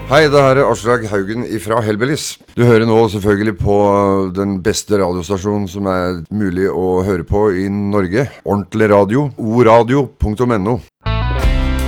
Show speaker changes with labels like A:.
A: Hei, det her Aslak Haugen fra Hellbillies. Du hører nå selvfølgelig på den beste radiostasjonen som mulig å høre på i Norge. Ordentlig radio, oradio.no.